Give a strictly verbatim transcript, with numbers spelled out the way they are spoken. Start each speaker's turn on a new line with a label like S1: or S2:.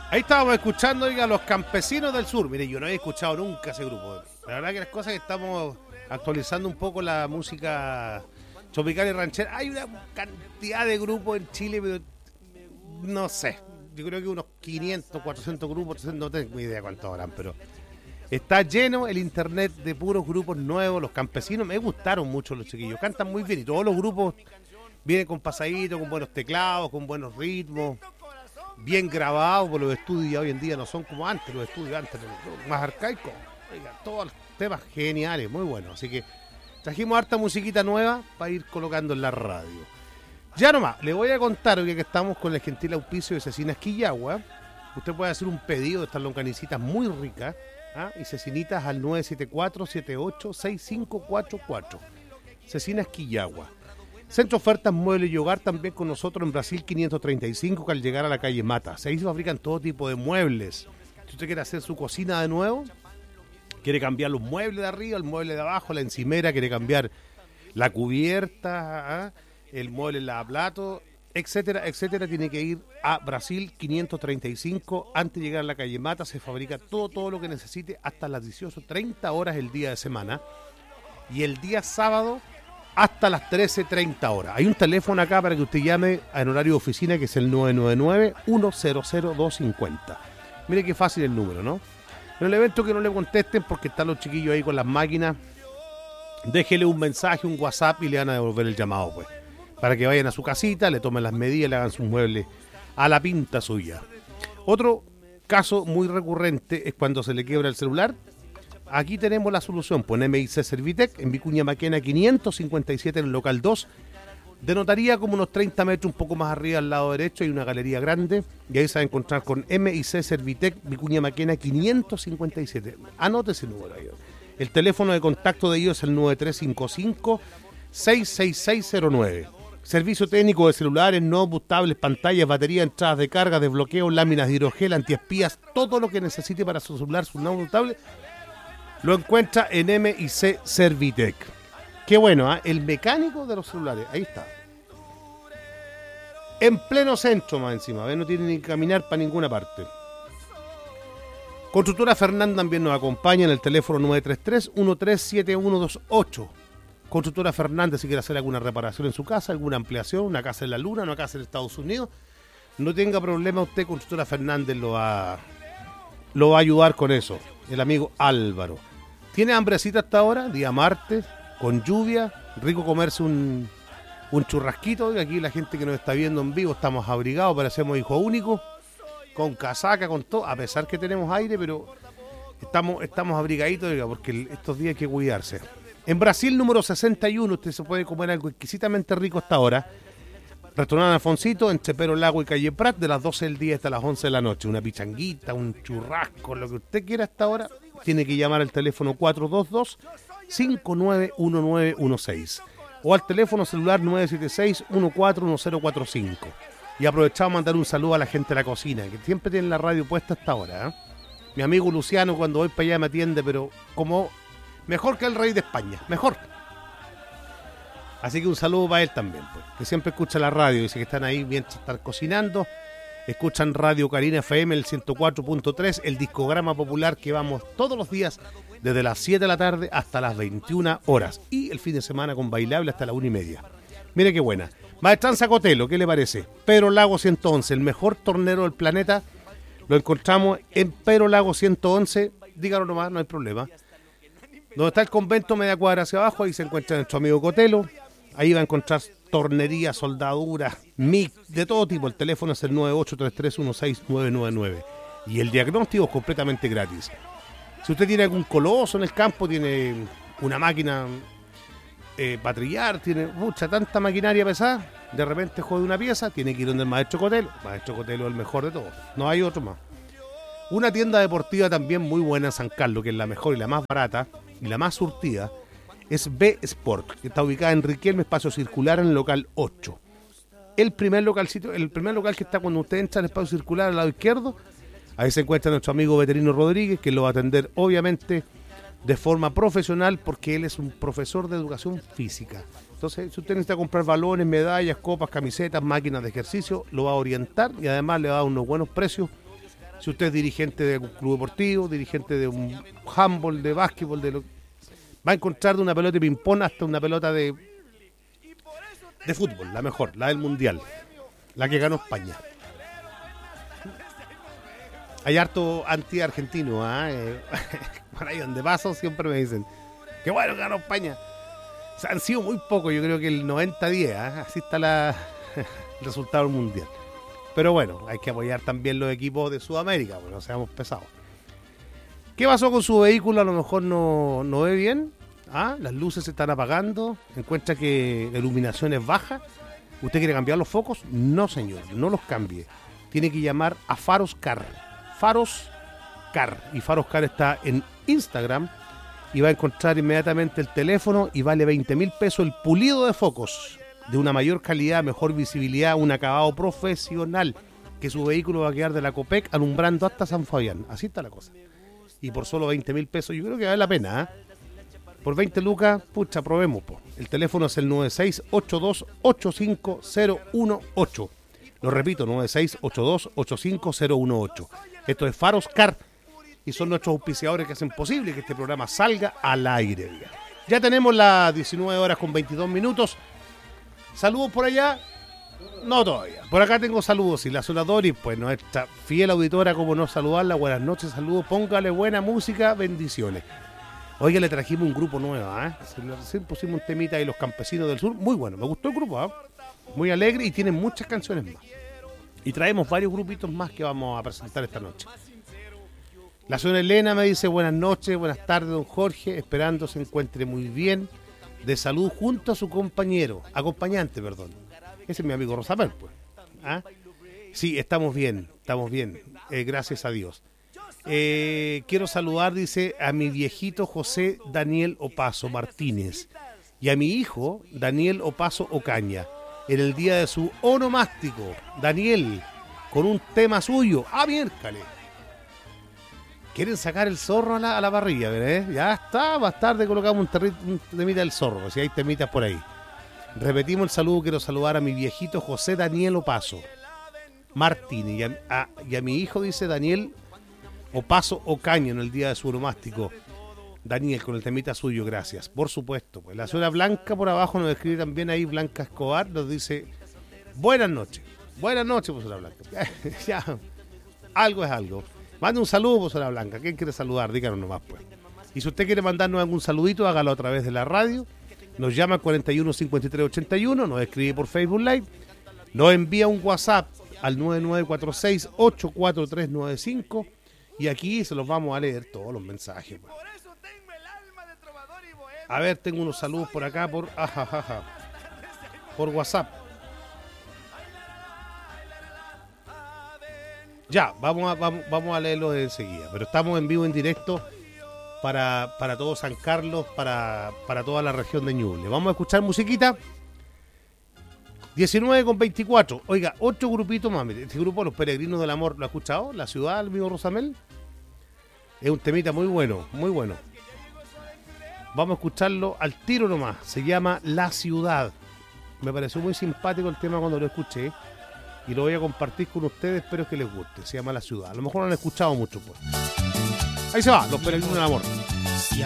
S1: Ahí estábamos escuchando, oiga, Los Campesinos del Sur. Mire, yo no había escuchado nunca ese grupo. La verdad que las cosas que estamos actualizando un poco la música tropical y ranchera. Hay una cantidad de grupos en Chile, pero no sé. Yo creo que unos quinientos, cuatrocientos grupos, no tengo idea cuántos habrán, pero está lleno el internet de puros grupos nuevos. Los Campesinos, me gustaron mucho los chiquillos. Cantan muy bien y todos los grupos vienen con pasaditos, con buenos teclados, con buenos ritmos. Bien grabados, por los estudios ya hoy en día no son como antes, los estudios antes eran más arcaicos. Oiga, todos los temas geniales, muy buenos. Así que trajimos harta musiquita nueva para ir colocando en la radio. Ya nomás, le voy a contar hoy que estamos con el gentil auspicio de Cecinas Quillagua. Usted puede hacer un pedido de estas longanicitas muy ricas, ¿ah? Y cecinitas al nueve siete cuatro, siete ocho seis cinco cuatro cuatro. Cecinas Quillagua. Centro Ofertas Muebles y Hogar también con nosotros en Brasil quinientos treinta y cinco, que al llegar a la calle Mata. Ahí se fabrican todo tipo de muebles. Si usted quiere hacer su cocina de nuevo, quiere cambiar los muebles de arriba, el mueble de abajo, la encimera, quiere cambiar la cubierta, ¿ah? el mueble lavaplato, etcétera, etcétera, tiene que ir a Brasil quinientos treinta y cinco. Antes de llegar a la calle Mata se fabrica todo, todo lo que necesite hasta las dieciocho, treinta horas el día de semana. Y el día sábado hasta las trece treinta horas. Hay un teléfono acá para que usted llame en horario de oficina, que es el nueve nueve nueve, uno cero cero, dos cinco cero. Mire qué fácil el número, ¿no? En el evento que no le contesten porque están los chiquillos ahí con las máquinas, déjele un mensaje, un WhatsApp y le van a devolver el llamado, pues. Para que vayan a su casita, le tomen las medidas, le hagan sus muebles a la pinta suya. Otro caso muy recurrente es cuando se le quiebra el celular. Aquí tenemos la solución, pues en M I C Servitec, en Vicuña Maquena quinientos cincuenta y siete en el local dos, de notaría como unos treinta metros un poco más arriba al lado derecho, hay una galería grande, y ahí se va a encontrar con M I C Servitec, Vicuña Maquena quinientos cincuenta y siete. Anote ese número ahí. El teléfono de contacto de ellos es el nueve tres cinco cinco, seis seis seis cero nueve. Servicio técnico de celulares, notebooks, tablets, pantallas, baterías, entradas de carga, desbloqueo, láminas de hidrogel, antiespías, todo lo que necesite para su celular, su notebook, tablet, lo encuentra en M I C Servitec. Qué bueno, ¿eh? El mecánico de los celulares, ahí está. En pleno centro más encima, ¿ves? No tiene ni que caminar para ninguna parte. Constructora Fernández también nos acompaña en el teléfono nueve tres tres, uno tres siete uno dos ocho. Constructora Fernández, si quiere hacer alguna reparación en su casa, alguna ampliación, una casa en la Luna, una casa en Estados Unidos, no tenga problema usted, Constructora Fernández lo va, lo va a ayudar con eso. El amigo Álvaro. ¿Tiene hambrecita hasta ahora? Día martes, con lluvia, rico comerse un, un churrasquito. Y aquí la gente que nos está viendo en vivo estamos abrigados, parecemos hijo único, con casaca, con todo, a pesar que tenemos aire, pero estamos, estamos abrigaditos, oiga, porque estos días hay que cuidarse. En Brasil número sesenta y uno, usted se puede comer algo exquisitamente rico hasta ahora. Restaurante Alfonsito, entre Pero Lago y Calle Prat, de las doce del día hasta las once de la noche. Una pichanguita, un churrasco, lo que usted quiera hasta ahora, tiene que llamar al teléfono cuatro dos dos, cinco nueve uno nueve uno seis o al teléfono celular nueve siete seis, uno cuatro uno cero cuatro cinco. Y aprovechamos a mandar un saludo a la gente de la cocina, que siempre tienen la radio puesta hasta ahora, ¿eh? Mi amigo Luciano, cuando voy para allá me atiende, pero como mejor que el rey de España, mejor. Así que un saludo para él también, pues, que siempre escucha la radio, dice que están ahí mientras están cocinando, escuchan Radio Carina F M, el ciento cuatro punto tres, el discograma popular que vamos todos los días desde las siete de la tarde hasta las veintiuna horas, y el fin de semana con bailable hasta la una y media. Mire qué buena. Maestranza Cotelo, ¿qué le parece? Pedro Lago ciento once, el mejor tornero del planeta, lo encontramos en Pedro Lago ciento once, dígalo nomás, no hay problema. Donde está el convento, media cuadra hacia abajo, ahí se encuentra nuestro amigo Cotelo. Ahí va a encontrar tornería, soldadura, mix, de todo tipo. El teléfono es el nueve ocho tres tres uno seis nueve nueve nueve. Y el diagnóstico es completamente gratis. Si usted tiene algún coloso en el campo, tiene una máquina eh, para trillar, tiene mucha, tanta maquinaria pesada, de repente jode una pieza, tiene que ir donde el maestro Cotelo. El maestro Cotelo es el mejor de todos. No hay otro más. Una tienda deportiva también muy buena en San Carlos, que es la mejor y la más barata y la más surtida, es B Sport, que está ubicada en Riquelme, espacio circular, en el local ocho. El primer localcito, el primer local que está cuando usted entra al espacio circular al lado izquierdo, ahí se encuentra nuestro amigo Veterino Rodríguez, que lo va a atender obviamente de forma profesional, porque él es un profesor de educación física. Entonces, si usted necesita comprar balones, medallas, copas, camisetas, máquinas de ejercicio, lo va a orientar y además le va a dar unos buenos precios Si usted es dirigente de un club deportivo, dirigente de un handball, de básquetbol, de lo, va a encontrar de una pelota de ping-pong hasta una pelota de, de fútbol, la mejor, la del Mundial, la que ganó España. Hay harto anti-argentino, ¿eh? Por ahí donde paso siempre me dicen, qué bueno que ganó España. O sea, han sido muy pocos, yo creo que el noventa diez, ¿eh? Así está la, el resultado del Mundial. Pero bueno, hay que apoyar también los equipos de Sudamérica, pues no seamos pesados. ¿Qué pasó con su vehículo? A lo mejor no, no ve bien. ¿Ah? Las luces se están apagando. Encuentra que la iluminación es baja. ¿Usted quiere cambiar los focos? No, señor, no los cambie. Tiene que llamar a Faros Car. Faros Car. Y Faros Car está en Instagram. Y va a encontrar inmediatamente el teléfono y vale veinte mil pesos el pulido de focos. De una mayor calidad, mejor visibilidad, un acabado profesional, que su vehículo va a quedar de la Copec alumbrando hasta San Fabián. Así está la cosa. Y por solo veinte mil pesos, yo creo que vale la pena, ¿eh? Por veinte lucas, pucha, probemos, po. El teléfono es el nueve seis ocho dos ocho cinco cero uno ocho. Lo repito, nueve seis ocho dos ocho cinco cero uno ocho. Esto es Faros Car y son nuestros auspiciadores que hacen posible que este programa salga al aire. Ya tenemos las diecinueve horas con veintidós minutos. Saludos por allá. No todavía. Por acá tengo saludos. Y la zona Doris, pues nuestra fiel auditora, como no saludarla. Buenas noches, saludos. Póngale buena música, bendiciones. Oiga, le trajimos un grupo nuevo, ¿eh? Recién pusimos un temita ahí, Los Campesinos del Sur. Muy bueno, me gustó el grupo, ¿eh? Muy alegre y tienen muchas canciones más. Y traemos varios grupitos más que vamos a presentar esta noche. La señora Elena me dice buenas noches, buenas tardes, don Jorge. Esperando se encuentre muy bien. De salud junto a su compañero, acompañante, perdón. Ese es mi amigo Rosamel, pues. ¿Ah? Sí, estamos bien, estamos bien, eh, gracias a Dios. Eh, quiero saludar, dice, a mi viejito José Daniel Opaso Martínez y a mi hijo Daniel Opaso Ocaña en el día de su onomástico. Daniel, con un tema suyo. ¡Ah, miércale! Quieren sacar el zorro a la, a la parrilla, ¿eh? Ya está, más tarde colocamos un, terri, un temita del zorro, si hay temitas por ahí. Repetimos el saludo, quiero saludar a mi viejito José Daniel Opaso Martínez y a, a, y a mi hijo, dice Daniel Opaso Ocaña, en el día de su onomástico. Daniel, con el temita suyo, gracias. Por supuesto, pues la señora Blanca por abajo nos escribe también ahí, Blanca Escobar, nos dice, buenas noches. Buenas noches, pues señora Blanca. Ya, algo es algo. Mande un saludo, profesora Blanca. ¿Quién quiere saludar? Díganos nomás, pues. Y si usted quiere mandarnos algún saludito, hágalo a través de la radio. Nos llama al cuarenta y uno cincuenta y tres ochenta y uno, nos escribe por Facebook Live, nos envía un WhatsApp al nueve nueve cuatro seis ocho cuatro tres nueve cinco y aquí se los vamos a leer todos los mensajes, pues. A ver, tengo unos saludos por acá, por ajajaja, por WhatsApp. Ya, vamos a, vamos, vamos a leerlo enseguida, pero estamos en vivo, en directo para, para todo San Carlos, para, para toda la región de Ñuble. Vamos a escuchar musiquita. diecinueve con veinticuatro. Oiga, otro grupito más. Este grupo, Los Peregrinos del Amor, ¿lo ha escuchado? La ciudad, el amigo Rosamel. Es un temita muy bueno, muy bueno. Vamos a escucharlo al tiro nomás. Se llama La Ciudad. Me pareció muy simpático el tema cuando lo escuché. Y lo voy a compartir con ustedes, espero que les guste. Se llama La Ciudad. A lo mejor no lo han escuchado mucho, pues. Ahí se va, Los Peregrinos del Amor.